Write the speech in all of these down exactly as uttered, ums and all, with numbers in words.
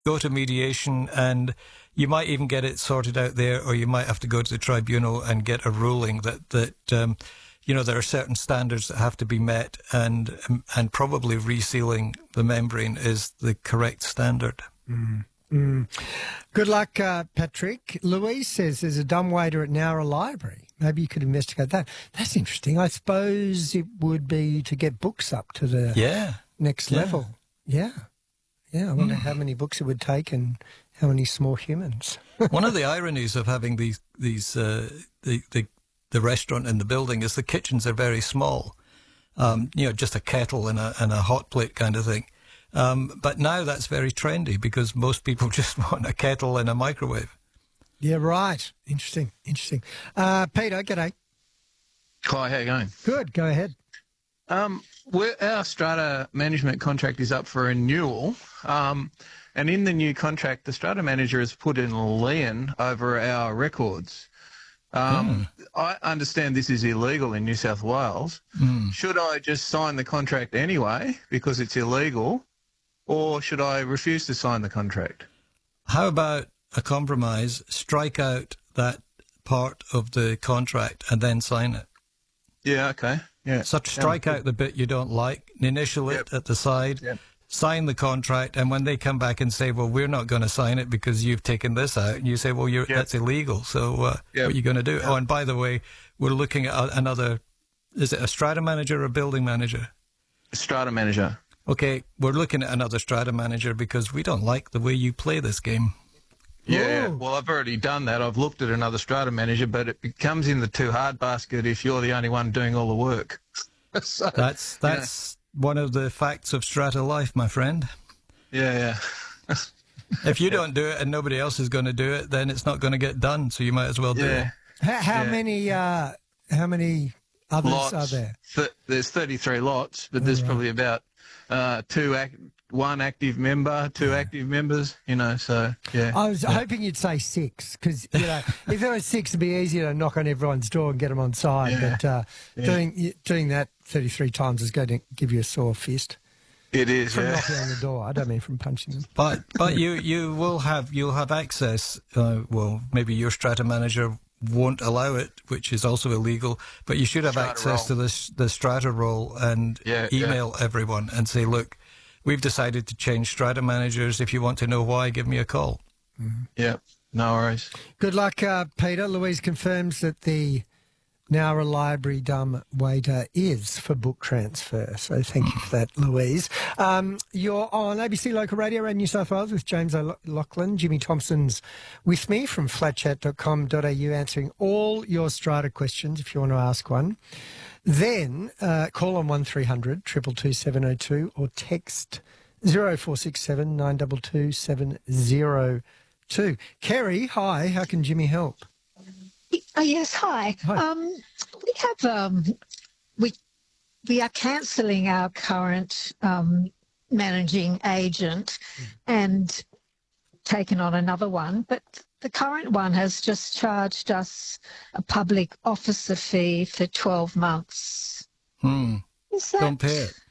go to mediation, and you might even get it sorted out there, or you might have to go to the tribunal and get a ruling that, that um, you know, there are certain standards that have to be met, and and probably resealing the membrane is the correct standard. Mm. Mm. Good luck, uh, Patrick. Louise says there's a dumbwaiter at Nowra Library. Maybe you could investigate that. That's interesting. I suppose it would be to get books up to the yeah. next yeah. level. Yeah. Yeah, I wonder mm. how many books it would take and how many small humans. One of the ironies of having these, these uh, the, the, the restaurant in the building is the kitchens are very small. Um, you know, just a kettle and a, and a hot plate kind of thing. Um, but now that's very trendy because most people just want a kettle and a microwave. Yeah, right. Interesting, interesting. Uh, Peter, g'day. Hi, how you going? Good, go ahead. Um, we're, our strata management contract is up for renewal, um, and in the new contract, the strata manager has put in a lien over our records. Um, mm. I understand this is illegal in New South Wales. Mm. Should I just sign the contract anyway because it's illegal, or should I refuse to sign the contract? How about a compromise, strike out that part of the contract and then sign it? Yeah, okay. Yeah. So strike out the bit you don't like, initial it yep. at the side, yep. sign the contract, and when they come back and say, well, we're not going to sign it because you've taken this out, you say, well, you're, yep. that's illegal, so uh, yep. what are you going to do? Yep. Oh, and by the way, we're looking at another, is it a strata manager or a building manager? A strata manager. Okay, we're looking at another strata manager because we don't like the way you play this game. Yeah, Ooh. well, I've already done that. I've looked at another strata manager, but it comes in the too hard basket if you're the only one doing all the work. so, that's that's yeah. one of the facts of strata life, my friend. Yeah, yeah. If you don't do it and nobody else is going to do it, then it's not going to get done, so you might as well do yeah. it. How, how yeah. many uh, how many others lots. are there? Th- there's thirty-three lots, but there's right. probably about uh, two ac- one active member, two yeah. active members, you know, so, yeah. I was yeah. hoping you'd say six, because, you know, if there were six, it'd be easier to knock on everyone's door and get them on side. Yeah. But uh, yeah. doing doing that thirty-three times is going to give you a sore fist. It is, from yeah. knocking on the door. I don't mean from punching them. But but you, you will have you'll have access. Uh, well, maybe your strata manager won't allow it, which is also illegal. But you should have strata access roll. to this the strata roll and yeah, email yeah. everyone and say, look, we've decided to change strata managers. If you want to know why, give me a call. Mm-hmm. Yeah, no worries. Good luck, uh, Peter. Louise confirms that the Nowra Library dumb waiter is for book transfer. So thank you for that, Louise. Um, you're on A B C Local Radio and New South Wales with James O'Loughlin. Jimmy Thompson's with me from flat chat dot com dot a u answering all your strata questions if you want to ask one. Then uh, call on one three hundred, two two two, seven oh two or text zero four six seven, nine two two, seven zero two. Kerry, hi, how can Jimmy help? Oh, yes, hi. Hi. Um, we have um, we we are cancelling our current um, managing agent mm. and taken on another one, but the current one has just charged us a public officer fee for twelve months. Hmm. Is that... Don't pay it.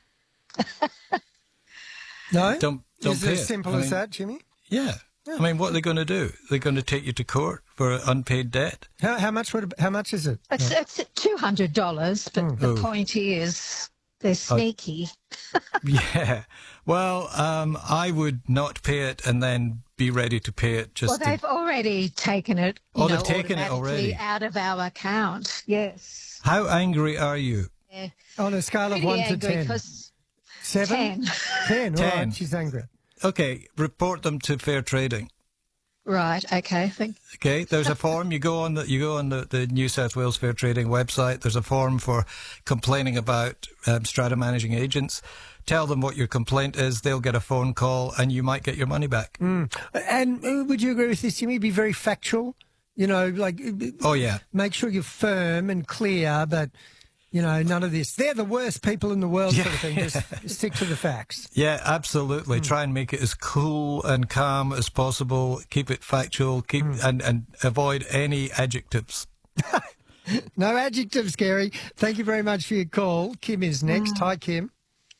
No? Don't, don't Is pay it as it. simple I as mean, that, Jimmy? Yeah. I mean, what are they going to do? They're going to take you to court for unpaid debt? How, how much would? How much is it? It's, oh. it's two hundred dollars, but mm. the oh. point is they're sneaky. Uh, yeah. Well, um, I would not pay it and then be ready to pay it. Just well, they've to... already taken it. You oh, know, they've taken it already out of our account. Yes. How angry are you? Yeah. On a scale Pretty of one angry to ten. Seven. Ten. Ten. Ten. Right, she's angry. Okay, report them to Fair Trading. Right. Okay. Thank Okay. There's a form. You go on the you go on the, the New South Wales Fair Trading website. There's a form for complaining about um, strata managing agents. Tell them what your complaint is. They'll get a phone call, and you might get your money back. Mm. And uh, would you agree with this, Jimmy? Be very factual. You know, like oh yeah. Make sure you're firm and clear, but. You know, none of this. They're the worst people in the world yeah. sort of thing. Just stick to the facts. Yeah, absolutely. Mm. Try and make it as cool and calm as possible. Keep it factual. Keep mm. and, and avoid any adjectives. No adjectives, Gary. Thank you very much for your call. Kim is next. Mm. Hi, Kim.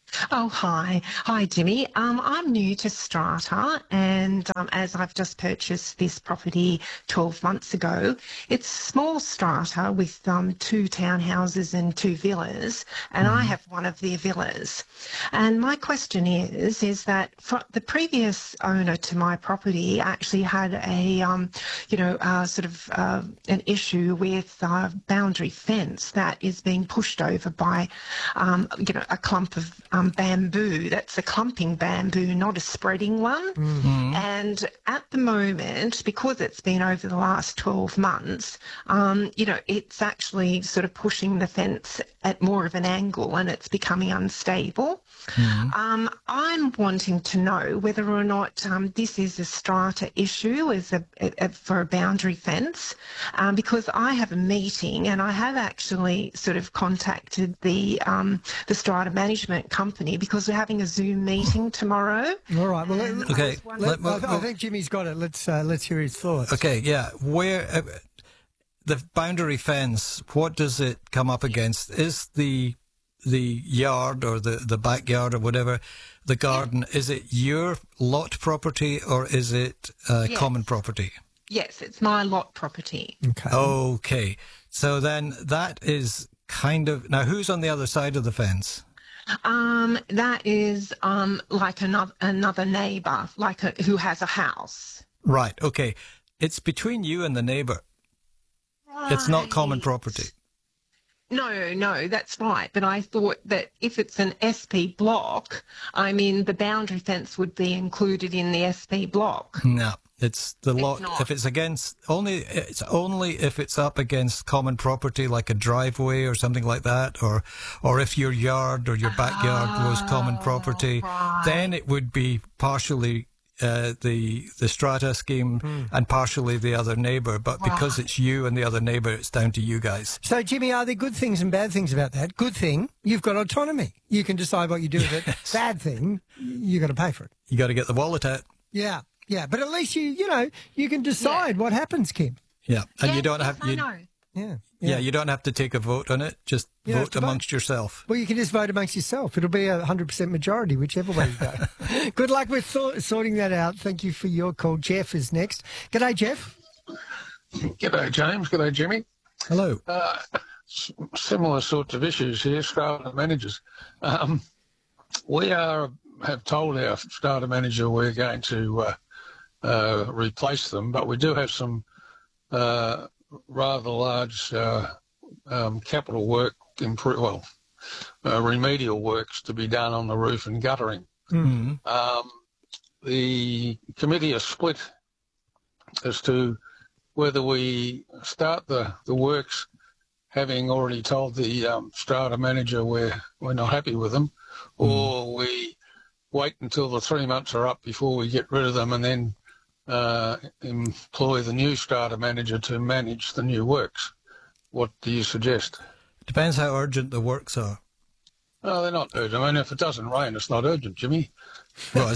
Oh, hi. Hi, Jimmy. Um, I'm new to Strata, and um, as I've just purchased this property twelve months ago, it's small strata with um, two townhouses and two villas, and I have one of their villas. And my question is, is that for the previous owner to my property actually had a, um, you know, uh, sort of uh, an issue with uh, boundary fence that is being pushed over by, um, you know, a clump of um, bamboo. That's a clumping bamboo, not a spreading one. Mm-hmm. And at the moment, because it's been over the last twelve months, um, you know, it's actually sort of pushing the fence at more of an angle and it's becoming unstable. Mm-hmm. Um, I'm wanting to know whether or not um, this is a strata issue as a, a, for a boundary fence, um, because I have a meeting and I have actually sort of contacted the um, the strata management company because we're having a Zoom meeting tomorrow. All right. Well, let, okay. Let, well, I think Jimmy's got it. Let's uh, let's hear his thoughts. Okay. Yeah. Where uh, the boundary fence? What does it come up against? Is the the yard or the, the backyard or whatever, the garden, yeah. Is it your lot property or is it uh, yes. common property? Yes, it's my lot property. Okay. Okay. So then that is kind of... Now, who's on the other side of the fence? Um, that is um, like another, another neighbour, like a, who has a house. Right. Okay. It's between you and the neighbour. Right. It's not common property. No, no, that's right. But I thought that if it's an S P block, I mean, the boundary fence would be included in the S P block. No, it's the it's lot. Not. If it's against only, it's only if it's up against common property, like a driveway or something like that, or or if your yard or your backyard oh, was common property, right. then it would be partially. Uh, the the strata scheme mm. and partially the other neighbour, but because wow. it's you and the other neighbour, it's down to you guys. So, Jimmy, are there good things and bad things about that? Good thing, you've got autonomy. You can decide what you do with it. Yes. Bad thing, you got to pay for it. You got to get the wallet out. Yeah, yeah, but at least you you know you can decide yeah. what happens, Kim. Yeah, and yeah, you don't yes, have you. I know. Yeah, yeah, yeah, you don't have to take a vote on it. Just you vote amongst vote. yourself. Well, you can just vote amongst yourself. It'll be a one hundred percent majority, whichever way you go. Good luck with th- sorting that out. Thank you for your call. Jeff is next. G'day, Jeff. G'day, James. G'day, Jimmy. Hello. Uh, s- similar sorts of issues here, strata managers. Um, we are have told our strata manager we're going to uh, uh, replace them, but we do have some... Uh, rather large uh, um, capital work, improve, well, uh, remedial works to be done on the roof and guttering. Mm-hmm. Um, the committee is split as to whether we start the, the works having already told the um, strata manager we're, we're not happy with them, mm-hmm. or we wait until the three months are up before we get rid of them and then Uh, employ the new strata manager to manage the new works. What do you suggest? Depends how urgent the works are. Oh, they're not urgent. I mean, if it doesn't rain, it's not urgent, Jimmy. Well,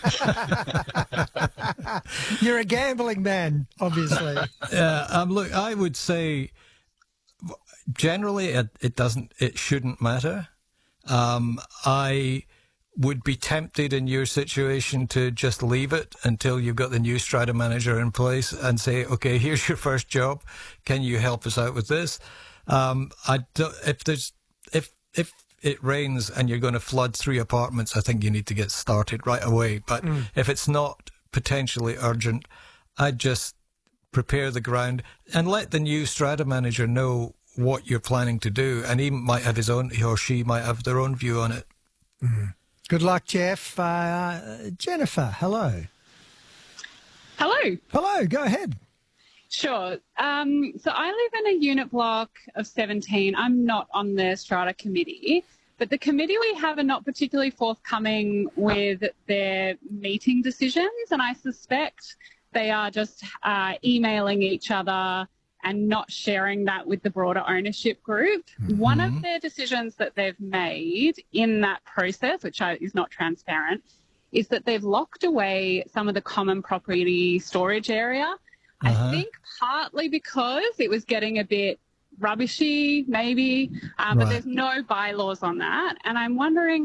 you're a gambling man, obviously. Yeah. Um, look, I would say generally it, it doesn't, it shouldn't matter. Um, I would be tempted in your situation to just leave it until you've got the new strata manager in place and say, okay, here's your first job. Can you help us out with this? Um, I don't, if there's, if, if it rains and you're going to flood three apartments, I think you need to get started right away. But mm. if it's not potentially urgent, I'd just prepare the ground and let the new strata manager know what you're planning to do. And he might have his own, he or she might have their own view on it. Mm. Good luck, Jeff. Uh, Jennifer, hello. Hello. Hello, go ahead. Sure. Um, so I live in a unit block of seventeen. I'm not on the strata committee, but the committee we have are not particularly forthcoming with their meeting decisions, and I suspect they are just uh, emailing each other and not sharing that with the broader ownership group. Mm-hmm. One of their decisions that they've made in that process, which is not transparent, is that they've locked away some of the common property storage area. Uh-huh. I think partly because it was getting a bit rubbishy, maybe, um, right. but there's no bylaws on that. And I'm wondering,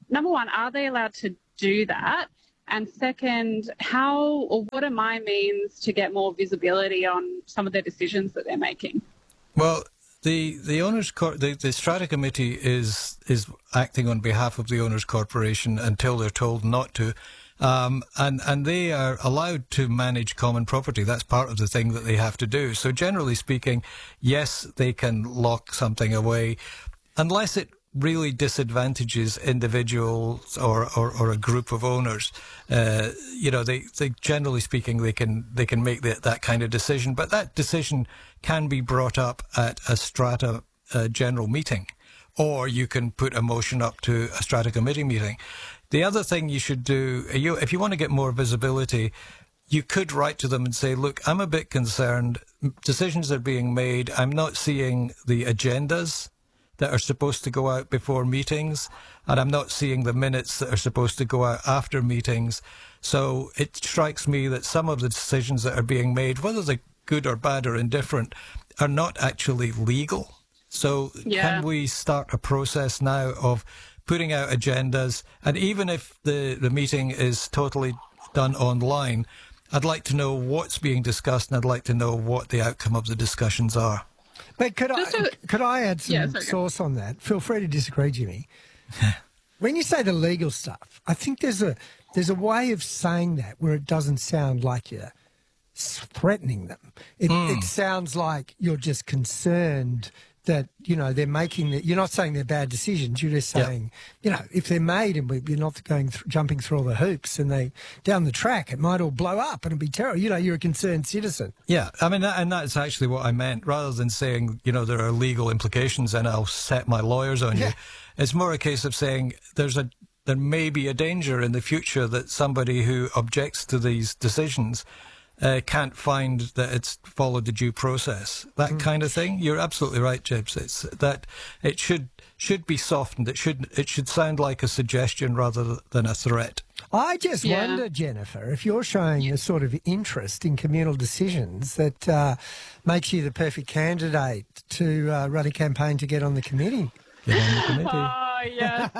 number one, are they allowed to do that? And second, how or what are my means to get more visibility on some of the decisions that they're making? Well, the the owners cor- the, the Strata Committee is is acting on behalf of the owners corporation until they're told not to. Um, and, and they are allowed to manage common property. That's part of the thing that they have to do. So generally speaking, yes, they can lock something away unless it really disadvantages individuals or, or, or a group of owners. Uh, you know, they, they generally speaking, they can they can make that, that kind of decision. But that decision can be brought up at a Strata uh, general meeting, or you can put a motion up to a Strata committee meeting. The other thing you should do, you, if you want to get more visibility, you could write to them and say, look, I'm a bit concerned. Decisions are being made. I'm not seeing the agendas that are supposed to go out before meetings, and I'm not seeing the minutes that are supposed to go out after meetings. So it strikes me that some of the decisions that are being made, whether they're good or bad or indifferent, are not actually legal. So Yeah. can we start a process now of putting out agendas, and even if the, the meeting is totally done online, I'd like to know what's being discussed, and I'd like to know what the outcome of the discussions are. But could I Just a- could I add some Yeah, sorry, go. sauce on that? Feel free to disagree, Jimmy. When you say the legal stuff, I think there's a there's a way of saying that where it doesn't sound like you're threatening them. It, Mm. it sounds like you're just concerned that, you know, they're making the, you're not saying they're bad decisions. You're just Yep. saying, you know, if they're made and we, you're not going th- jumping through all the hoops and they down the track, it might all blow up and it'll be terrible. You know, you're a concerned citizen. Yeah, I mean, that, and that's actually what I meant. Rather than saying, you know, there are legal implications and I'll set my lawyers on Yeah. you, it's more a case of saying there's a there may be a danger in the future that somebody who objects to these decisions uh, can't find that it's followed the due process. That kind of thing. You're absolutely right, Jibs. It's that it should should be softened. It should it should sound like a suggestion rather than a threat. I just Yeah. wonder, Jennifer, if you're showing a sort of interest in communal decisions that uh, makes you the perfect candidate to uh, run a campaign to get on the committee. Get on the committee. Oh, yes.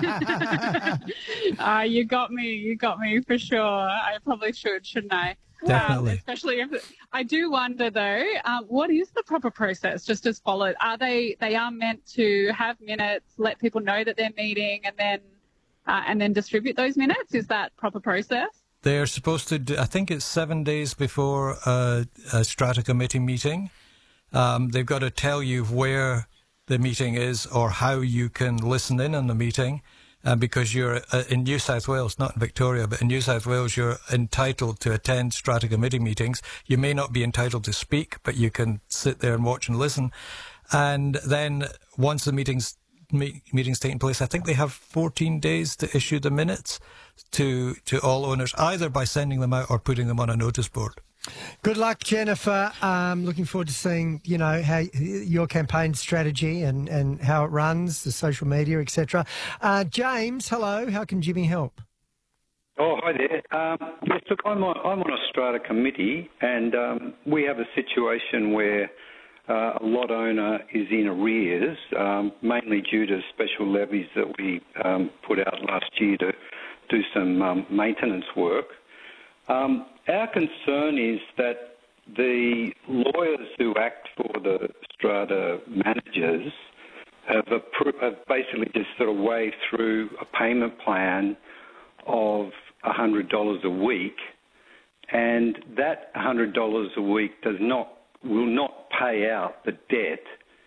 uh, you got me. You got me for sure. I probably should, shouldn't I? Definitely. Um, especially if I do wonder though, um, what is the proper process just as followed? Are they they are meant to have minutes, let people know that they're meeting, and then uh, and then distribute those minutes? Is that proper process? They're supposed to do, I think it's seven days before a, a Strata Committee meeting. Um, they've got to tell you where the meeting is or how you can listen in on the meeting. Uh, because you're uh, in New South Wales, not in Victoria, but in New South Wales, you're entitled to attend Strata Committee meetings. You may not be entitled to speak, but you can sit there and watch and listen. And then once the meetings meet, meetings taking place, I think they have fourteen days to issue the minutes to to all owners, either by sending them out or putting them on a notice board. Good luck, Jennifer. Um, looking forward to seeing, you know, how your campaign strategy and, and how it runs, the social media, et cetera. Uh, James, hello. How can Jimmy help? Oh, hi there. Um, yes, look, I'm on, I'm on a Strata committee, and um, we have a situation where uh, a lot owner is in arrears, um, mainly due to special levies that we um, put out last year to do some um, maintenance work. Um, our concern is that the lawyers who act for the Strata managers have, appro- have basically just sort of waved through a payment plan of one hundred dollars a week, and that one hundred dollars a week does not will not pay out the debt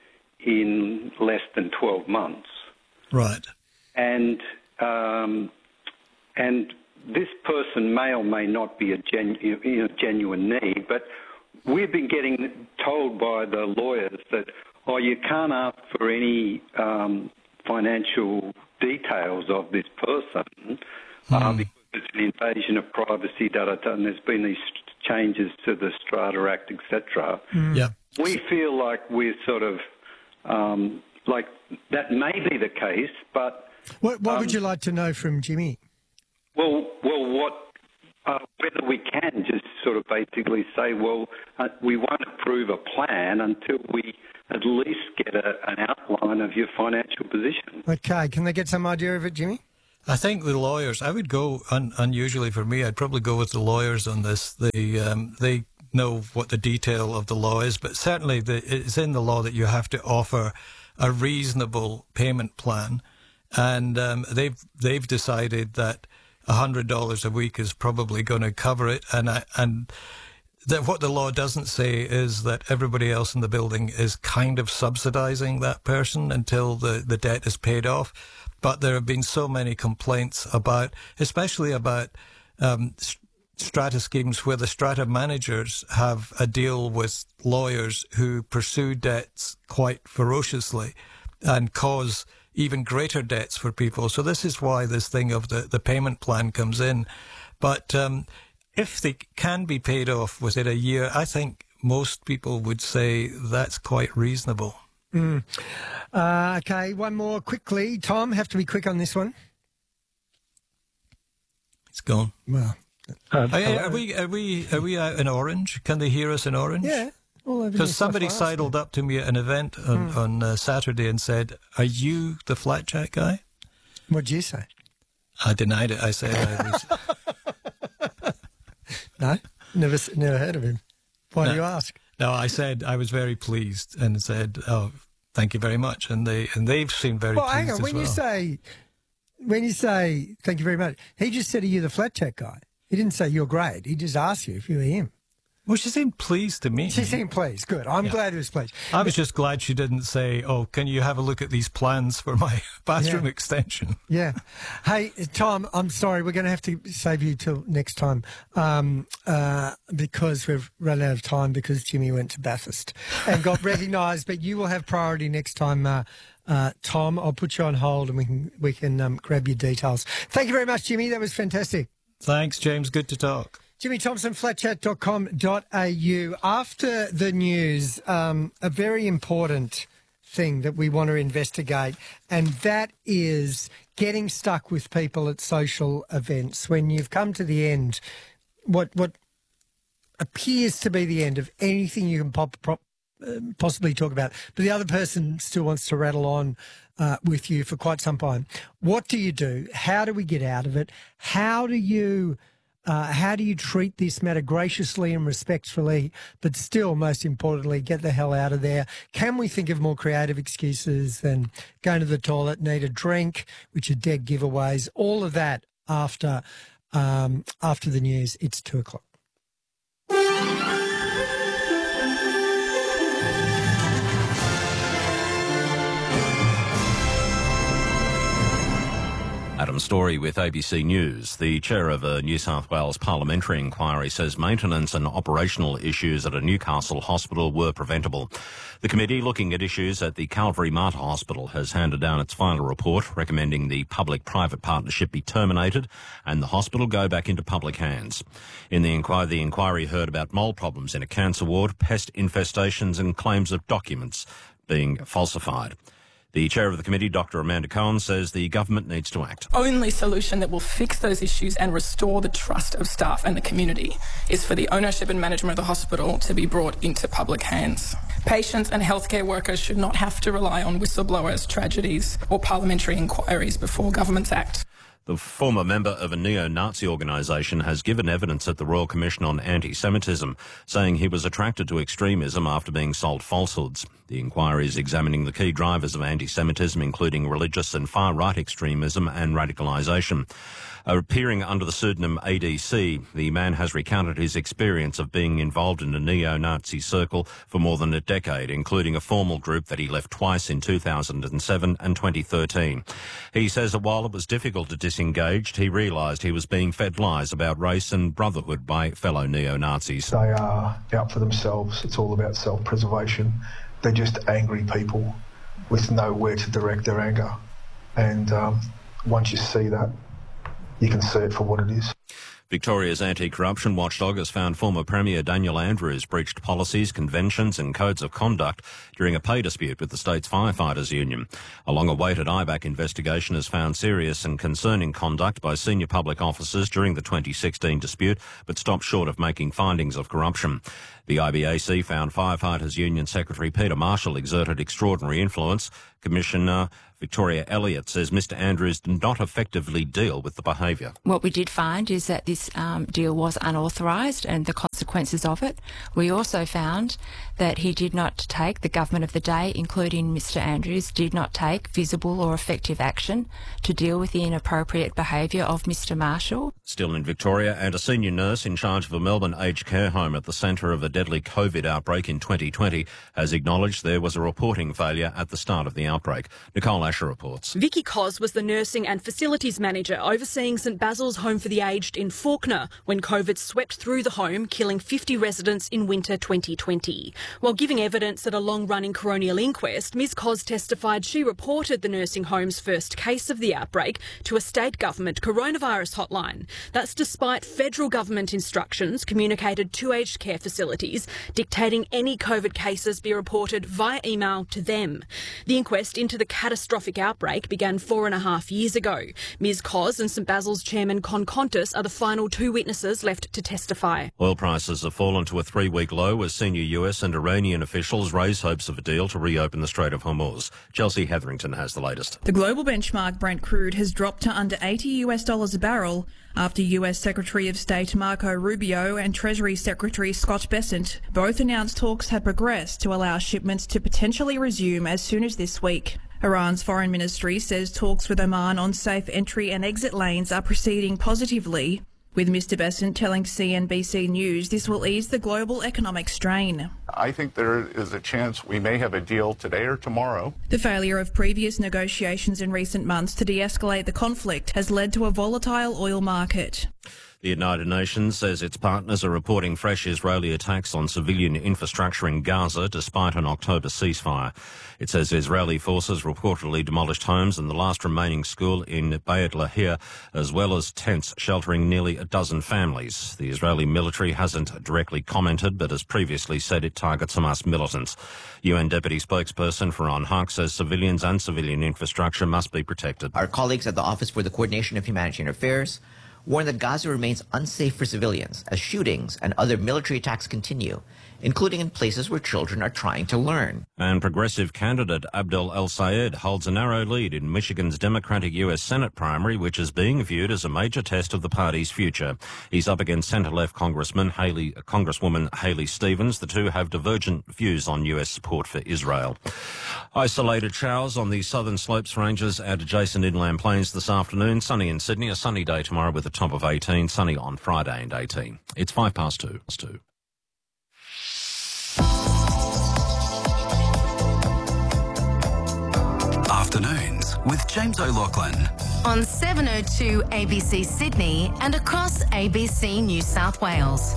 in less than twelve months. Right. And um, and this person may or may not be a genu- you know, genuine need, but we've been getting told by the lawyers that, oh, you can't ask for any um, financial details of this person uh, because it's an invasion of privacy, da, da, da, and there's been these changes to the Strata Act, et cetera. Yeah. We feel like we're sort of, um, like that may be the case, but... What, what um, would you like to know from Jimmy? Well, well, what, uh, whether we can just sort of basically say, well, uh, we won't approve a plan until we at least get a, an outline of your financial position. Okay, can they get some idea of it, Jimmy? I think the lawyers, I would go, un, unusually for me, I'd probably go with the lawyers on this. They, um, they know what the detail of the law is, but certainly the, it's in the law that you have to offer a reasonable payment plan. And um, they've, they've decided that one hundred dollars a week is probably going to cover it. And, I, and that what the law doesn't say is that everybody else in the building is kind of subsidizing that person until the, the debt is paid off. But there have been so many complaints about, especially about um, strata schemes where the strata managers have a deal with lawyers who pursue debts quite ferociously and cause even greater debts for people. So this is why this thing of the, the payment plan comes in. But um, if they can be paid off within a year, I think most people would say that's quite reasonable. Mm. Uh, okay, one more quickly. Tom, have to be quick on this one. It's gone. Well, uh, are, are we are we are we out in Orange? Can they hear us in Orange? Yeah, because somebody sidled up to me at an event on, mm. on uh, Saturday and said, "Are you the flat chat guy?" What'd you say? I denied it. I said I was. No, never never heard of him. Why no. do you ask? No, I said I was very pleased and said, "Oh, thank you very much." And they and they've seemed very well, pleased hang on. as When well. you say, when you say, "Thank you very much," he just said, "Are you the flat chat guy?" He didn't say you're great. He just asked you if you were him. Well, she seemed pleased to me. She seemed pleased. Good. I'm yeah. glad he was pleased. I was just glad she didn't say, "Oh, can you have a look at these plans for my bathroom yeah. extension?" Yeah. Hey, Tom, I'm sorry. We're going to have to save you till next time um, uh, because we've run out of time because Jimmy went to Bathurst and got recognised. But you will have priority next time, uh, uh, Tom. I'll put you on hold and we can we can um, grab your details. Thank you very much, Jimmy. That was fantastic. Thanks, James. Good to talk. Jimmy Thompson, flat chat dot com dot a u. After the news, um, a very important thing that we want to investigate, and that is getting stuck with people at social events when you've come to the end, what what appears to be the end of anything you can pop, pop, uh, possibly talk about, but the other person still wants to rattle on uh, with you for quite some time. What do you do? How do we get out of it? How do you... Uh, how do you treat this matter graciously and respectfully, but still, most importantly, get the hell out of there? Can we think of more creative excuses than going to the toilet, need a drink, which are dead giveaways? All of that after um, after the news. It's two o'clock. Adam Story with A B C News. The chair of a New South Wales parliamentary inquiry says maintenance and operational issues at a Newcastle hospital were preventable. The committee looking at issues at the Calvary Mater Hospital has handed down its final report recommending the public-private partnership be terminated and the hospital go back into public hands. In the inquiry, the inquiry heard about mould problems in a cancer ward, pest infestations and claims of documents being falsified. The chair of the committee, Doctor Amanda Cohen, says the government needs to act. Only solution that will fix those issues and restore the trust of staff and the community is for the ownership and management of the hospital to be brought into public hands. Patients and healthcare workers should not have to rely on whistleblowers, tragedies or parliamentary inquiries before governments act. The former member of a neo-Nazi organisation has given evidence at the Royal Commission on Anti-Semitism, saying he was attracted to extremism after being sold falsehoods. The inquiry is examining the key drivers of anti-Semitism, including religious and far-right extremism and radicalisation. Appearing under the pseudonym A D C, the man has recounted his experience of being involved in a neo-Nazi circle for more than a decade, including a formal group that he left twice in two thousand seven and twenty thirteen. He says that while it was difficult to disengage, he realised he was being fed lies about race and brotherhood by fellow neo-Nazis. They are out for themselves. It's all about self-preservation. They're just angry people with nowhere to direct their anger. And um, once you see that, you can see it for what it is. Victoria's anti-corruption watchdog has found former Premier Daniel Andrews breached policies, conventions and codes of conduct during a pay dispute with the state's firefighters union. A long-awaited I BAC investigation has found serious and concerning conduct by senior public officers during the twenty sixteen dispute, but stopped short of making findings of corruption. The I B A C found Firefighters Union Secretary Peter Marshall exerted extraordinary influence. Commissioner Victoria Elliott says Mr Andrews did not effectively deal with the behaviour. What we did find is that this um, deal was unauthorised and the consequences of it. We also found that he did not take, the government of the day, including Mr Andrews, did not take visible or effective action to deal with the inappropriate behaviour of Mr Marshall. Still in Victoria, and a senior nurse in charge of a Melbourne aged care home at the centre of a deadly COVID outbreak in twenty twenty has acknowledged there was a reporting failure at the start of the outbreak. Nicole Asher reports. Vicky Cos was the nursing and facilities manager overseeing St Basil's Home for the Aged in Fawkner when COVID swept through the home, killing fifty residents in winter twenty twenty. While giving evidence at a long-running coronial inquest, Ms Cos testified she reported the nursing home's first case of the outbreak to a state government coronavirus hotline. That's despite federal government instructions communicated to aged care facilities dictating any COVID cases be reported via email to them. The inquest into the catastrophic outbreak began four and a half years ago. Ms Cos and St Basil's chairman Con Qantas are the final two witnesses left to testify. Oil prices have fallen to a three-week low as senior U S and Iranian officials raise hopes of a deal to reopen the Strait of Hormuz. Chelsea Hetherington has the latest. The global benchmark Brent crude has dropped to under eighty US dollars a barrel after U S Secretary of State Marco Rubio and Treasury Secretary Scott Bessent both announced talks had progressed to allow shipments to potentially resume as soon as this week. Iran's foreign ministry says talks with Oman on safe entry and exit lanes are proceeding positively, with Mr Bessent telling C N B C News this will ease the global economic strain. I think there is a chance we may have a deal today or tomorrow. The failure of previous negotiations in recent months to de-escalate the conflict has led to a volatile oil market. The United Nations says its partners are reporting fresh Israeli attacks on civilian infrastructure in Gaza despite an October ceasefire. It says Israeli forces reportedly demolished homes and the last remaining school in Beit Lahir, as well as tents sheltering nearly a dozen families. The Israeli military hasn't directly commented, but has previously said it targets Hamas militants. U N Deputy Spokesperson Farhan Haq says civilians and civilian infrastructure must be protected. Our colleagues at the Office for the Coordination of Humanitarian Affairs warn that Gaza remains unsafe for civilians as shootings and other military attacks continue, including in places where children are trying to learn. And progressive candidate Abdel El-Sayed holds a narrow lead in Michigan's Democratic U S Senate primary, which is being viewed as a major test of the party's future. He's up against centre-left Congressman Haley, Congresswoman Haley Stevens. The two have divergent views on U S support for Israel. Isolated showers on the southern slopes ranges and adjacent inland plains this afternoon. Sunny in Sydney. A sunny day tomorrow with a top of eighteen. Sunny on Friday and eighteen. It's five past two. It's two. Afternoons with James O'Loughlin. On seven oh two A B C Sydney and across A B C New South Wales.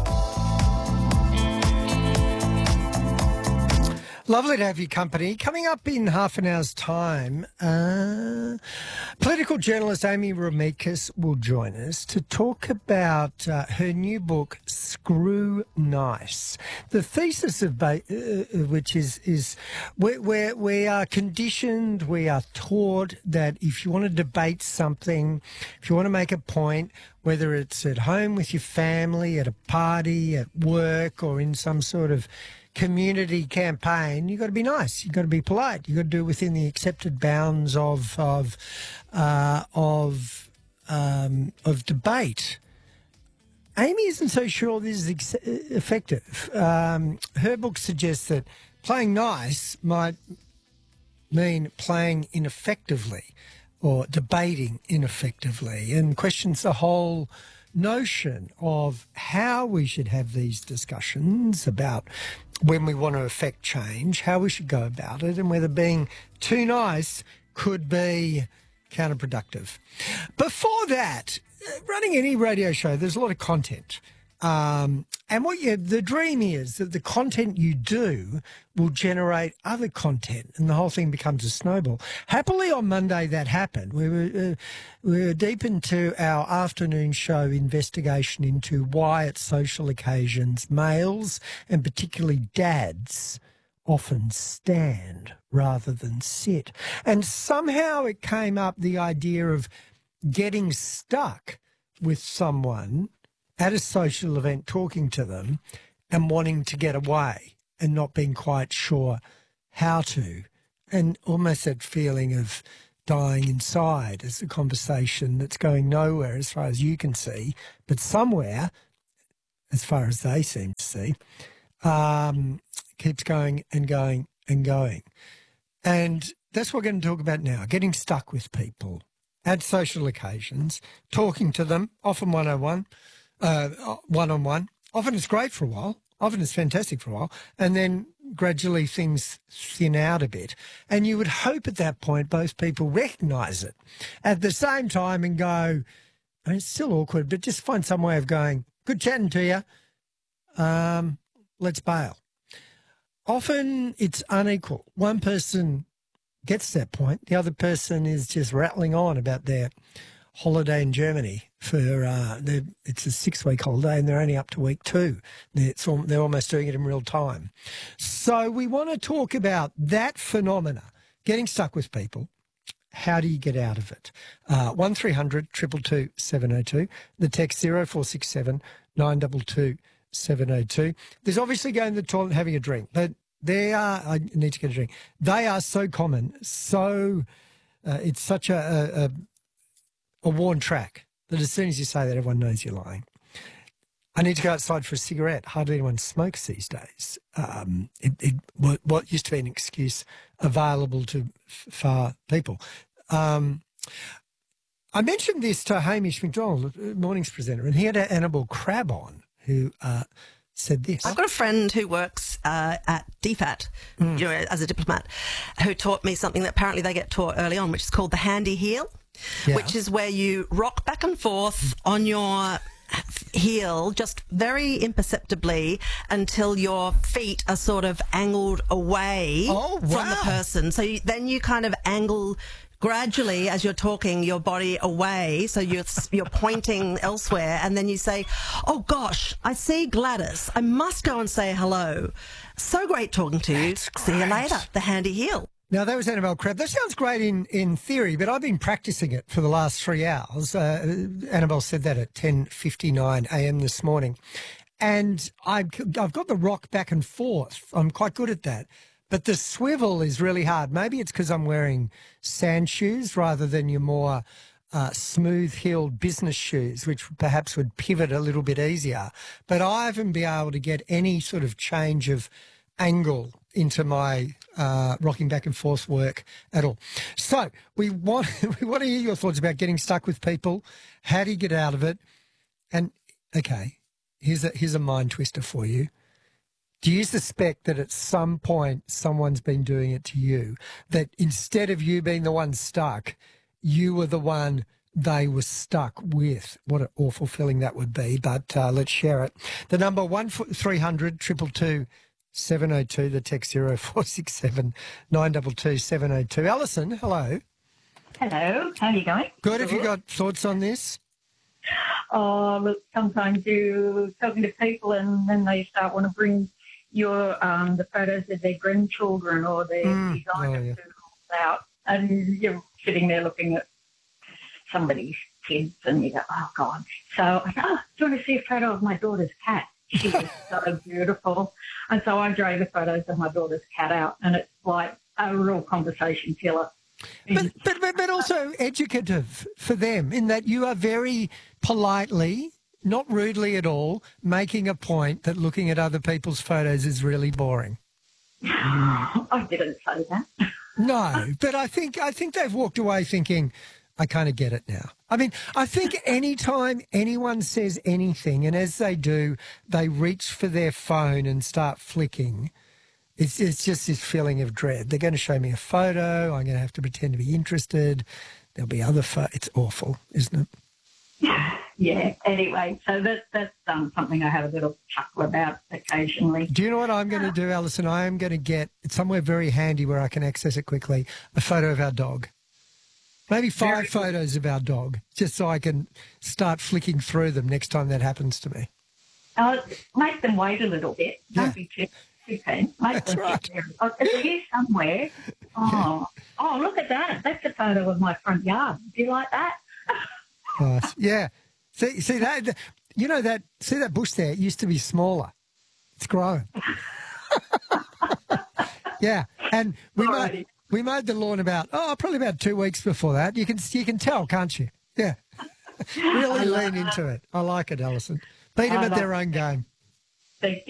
Lovely to have your company. Coming up in half an hour's time, uh, political journalist Amy Remeikis will join us to talk about uh, her new book, Screw Nice. The thesis of ba- uh, which is, is we we we are conditioned, we are taught that if you want to debate something, if you want to make a point, whether it's at home with your family, at a party, at work, or in some sort of community campaign, you've got to be nice, you've got to be polite, you've got to do it within the accepted bounds of of uh, of um, of debate. Amy isn't so sure this is ex- effective. Um, her book suggests that playing nice might mean playing ineffectively or debating ineffectively, and questions the whole notion of how we should have these discussions about when we want to affect change, how we should go about it, and whether being too nice could be counterproductive. Before that, running any radio show, there's a lot of content. Um, and what you, the dream is that the content you do will generate other content, and the whole thing becomes a snowball. Happily, on Monday that happened. We were uh, we were deep into our afternoon show investigation into why at social occasions males, and particularly dads, often stand rather than sit. And somehow it came up, the idea of getting stuck with someone at a social event, talking to them and wanting to get away and not being quite sure how to, and almost that feeling of dying inside. It's a conversation that's going nowhere as far as you can see, but somewhere, as far as they seem to see, um, keeps going and going and going. And that's what we're going to talk about now, getting stuck with people at social occasions, talking to them, often one-on-one, uh, one-on-one. Often it's great for a while. Often it's fantastic for a while. And then gradually things thin out a bit. And you would hope at that point both people recognise it at the same time and go, and it's still awkward, but just find some way of going, good chatting to you, um, let's bail. Often it's unequal. One person gets to that point, the other person is just rattling on about their holiday in Germany for, uh, it's a six-week holiday and they're only up to week two. It's, they're almost doing it in real time. So we want to talk about that phenomena, getting stuck with people. How do you get out of it? Uh, one three hundred, two two two, seven oh two, the text zero four six seven, nine two two, seven oh two. There's obviously going to the toilet and having a drink, but they are, I need to get a drink. They are so common, so uh, it's such a, a, a worn track that as soon as you say that, everyone knows you're lying. I need to go outside for a cigarette. Hardly anyone smokes these days. Um, it, it, what, what used to be an excuse available to f- far people. Um, I mentioned this to Hamish McDonald, morning's presenter, and he had Annabelle Crabb on, who uh, said this. I've got a friend who works uh, at D FAT, mm. you know, as a diplomat, who taught me something that apparently they get taught early on, which is called the handy heel, yeah. which is where you rock back and forth on your heel just very imperceptibly until your feet are sort of angled away oh, wow. from the person. So you, then you kind of angle gradually as you're talking your body away, so you're you're pointing elsewhere, and then you say, "Oh gosh, I see Gladys. I must go and say hello. So great talking to you. See you later." The handy heel. Now, that was Annabelle Crabb. That sounds great in, in theory, but I've been practicing it for the last three hours. Uh, Annabelle said that at ten fifty-nine a m this morning. And I've, I've got the rock back and forth. I'm quite good at that. But the swivel is really hard. Maybe it's because I'm wearing sand shoes rather than your more uh, smooth-heeled business shoes, which perhaps would pivot a little bit easier. But I haven't been able to get any sort of change of angle into my uh, rocking back and forth work at all. So we want we want to hear your thoughts about getting stuck with people. How do you get out of it? And okay, here's a here's a mind twister for you. Do you suspect that at some point someone's been doing it to you? That instead of you being the one stuck, you were the one they were stuck with? What an awful feeling that would be. But uh, let's share it. The number one three hundred two two two. seven oh two, the text zero four six seven, nine two two, seven oh two. Alison, hello. Hello, how are you going? Good. Have you got thoughts on this? Oh, look, sometimes you're talking to people and then they start want to bring your um, the photos of their grandchildren or their Mm. designer Oh, yeah. photos out, and you're sitting there looking at somebody's kids and you go, oh, God. So I thought, oh, do you want to see a photo of my daughter's cat? She was so beautiful. And so I drove the photos of my daughter's cat out, and it's like a real conversation killer. But, but, but, but also educative for them in that you are very politely, not rudely at all, making a point that looking at other people's photos is really boring. I didn't say that. No, but I think I think they've walked away thinking, I kind of get it now. I mean, I think any time anyone says anything, and as they do, they reach for their phone and start flicking, it's, it's just this feeling of dread. They're going to show me a photo. I'm going to have to pretend to be interested. There'll be other photos. It's awful, isn't it? Yeah, anyway, so that, that's um, something I have a little chuckle about occasionally. Do you know what I'm going to do, Alison? I am going to get somewhere very handy where I can access it quickly, a photo of our dog. Maybe five Very photos of our dog, just so I can start flicking through them next time that happens to me. Uh, make them wait a little bit. Don't Yeah. be too, too keen. Make That's them right. sit there. Oh, it's here somewhere. Oh, oh, look at that. That's a photo of my front yard. Do you like that? Nice. Yeah. See, see that? You know that? See that bush there? It used to be smaller. It's grown. Yeah, and we might We mowed the lawn about, oh, probably about two weeks before that. You can you can tell, can't you? Yeah. Really lean into it. I like it, Alison. Beat them at their own game. Thank you.